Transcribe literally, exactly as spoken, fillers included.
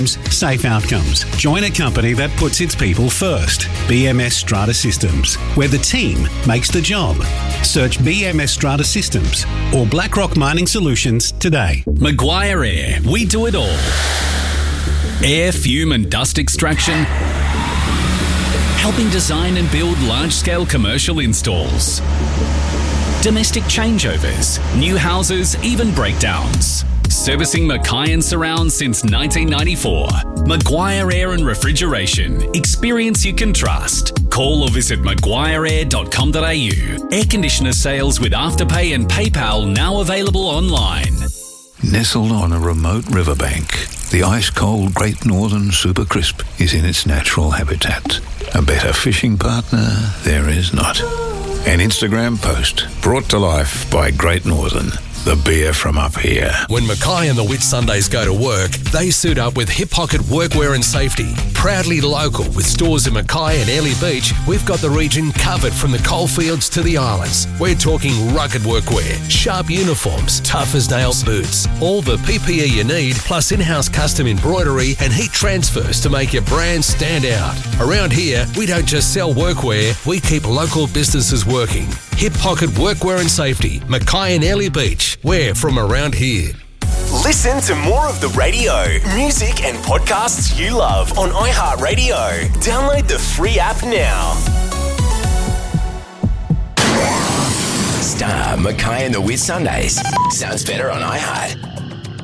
Safe outcomes. Join a company that puts its people first. B M S Strata Systems, where the team makes the job. Search B M S Strata Systems or BlackRock Mining Solutions today. Maguire Air, we do it all. Air, fume and dust extraction. Helping design and build large-scale commercial installs. Domestic changeovers, new houses, even breakdowns. Servicing Mackay and surrounds since nineteen ninety-four. Maguire Air and Refrigeration. Experience you can trust. Call or visit maguire air dot com dot a u. Air conditioner sales with Afterpay and PayPal now available online. Nestled on a remote riverbank, the ice-cold Great Northern Super Crisp is in its natural habitat. A better fishing partner there is not. An Instagram post brought to life by Great Northern, the beer from up here. When Mackay and the Whitsundays go to work, they suit up with Hip Pocket Workwear and Safety. Proudly local with stores in Mackay and Airlie Beach, we've got the region covered from the coalfields to the islands. We're talking rugged workwear, sharp uniforms, tough as nails boots, all the P P E you need, plus in-house custom embroidery and heat transfers to make your brand stand out. Around here, we don't just sell workwear, we keep local businesses working. Hip Pocket Workwear and Safety, Mackay and Airlie Beach. We're from around here. Listen to more of the radio, music and podcasts you love on iHeartRadio. Download the free app now. Star, Mackay and the Whitsundays. Sounds better on iHeart.